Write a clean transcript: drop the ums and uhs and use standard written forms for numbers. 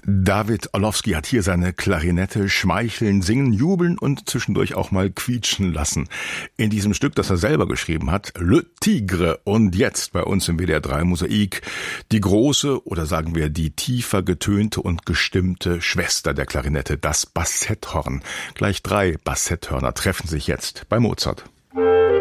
David Orlowski hat hier seine Klarinette schmeicheln, singen, jubeln und zwischendurch auch mal quietschen lassen. In diesem Stück, das er selber geschrieben hat, Le Tigre. Und jetzt bei uns im WDR 3 Mosaik die große oder sagen wir die tiefer getönte und gestimmte Schwester der Klarinette, das Bassetthorn. Gleich 3 Bassetthörner treffen sich jetzt bei Mozart.